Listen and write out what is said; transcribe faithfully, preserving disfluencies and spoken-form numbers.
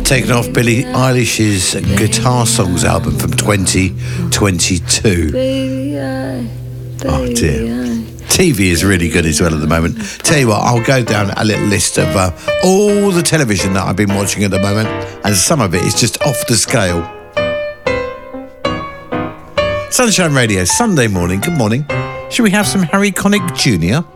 Taken off Billie Eilish's Guitar Songs album from twenty twenty-two. Oh dear. T V is really good as well at the moment. Tell you what, I'll go down a little list of uh, all the television that I've been watching at the moment, and some of it is just off the scale. Sunshine Radio, Sunday morning. Good morning. Should we have some Harry Connick Junior?